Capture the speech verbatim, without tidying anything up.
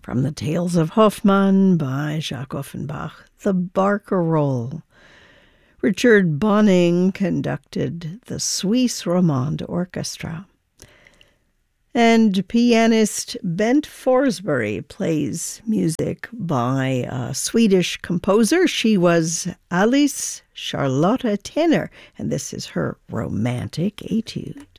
From the Tales of Hoffmann by Jacques Offenbach, the Barcarolle. Richard Bonning conducted the Suisse Romande Orchestra. And pianist Bent Forsberg plays music by a Swedish composer. She was Alice Charlotta Tenner, and this is her romantic etude.